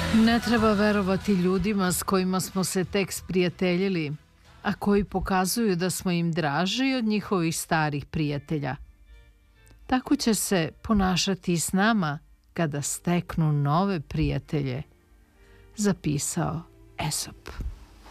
Ne treba verovati ljudima s kojima smo se tek sprijateljili, a koji pokazuju da smo im draži od njihovih starih prijatelja. Tako će se ponašati i s nama kada steknu nove prijatelje, zapisao Esop.